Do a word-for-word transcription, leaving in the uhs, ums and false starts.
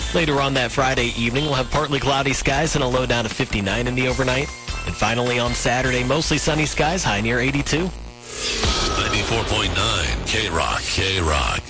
Later on that Friday evening, we'll have partly cloudy skies and a low down to fifty-nine in the overnight. And finally on Saturday, mostly sunny skies, high near eighty-two. ninety-four point nine K-Rock, K-Rock.